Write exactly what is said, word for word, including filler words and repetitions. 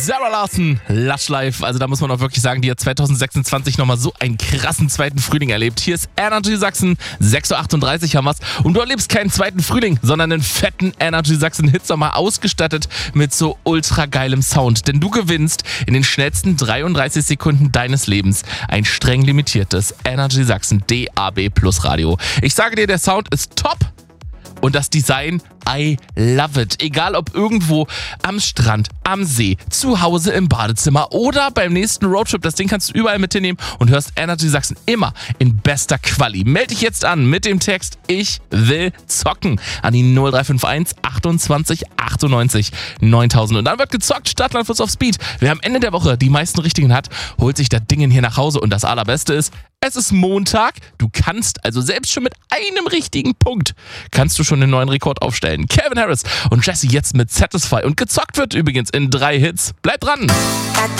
Sarah Larson, Lush Life. Also da muss man auch wirklich sagen, die hat zwanzig sechsundzwanzig nochmal so einen krassen zweiten Frühling erlebt. Hier ist Energy Sachsen, sechs Uhr achtunddreißig haben wir's. Und du erlebst keinen zweiten Frühling, sondern einen fetten Energy Sachsen Hitsommer ausgestattet mit so ultra geilem Sound. Denn du gewinnst in den schnellsten dreiunddreißig Sekunden deines Lebens ein streng limitiertes Energy Sachsen D A B Plus Radio. Ich sage dir, der Sound ist top. Und das Design, I love it. Egal ob irgendwo am Strand, am See, zu Hause im Badezimmer oder beim nächsten Roadtrip. Das Ding kannst du überall mit hinnehmen und hörst Energy Sachsen immer in bester Quali. Meld dich jetzt an mit dem Text Ich will zocken an die null drei fünf eins achtundzwanzig achtundneunzig neuntausend. Und dann wird gezockt, Stadtland Fluss auf Speed. Wer am Ende der Woche die meisten Richtigen hat, holt sich das Ding hier nach Hause. Und das Allerbeste ist, es ist Montag. Du kannst also selbst schon mit einem richtigen Punkt kannst du schon den neuen Rekord aufstellen. Calvin Harris und Jesse jetzt mit Satisfy. Und gezockt wird übrigens in drei Hits. Bleib dran!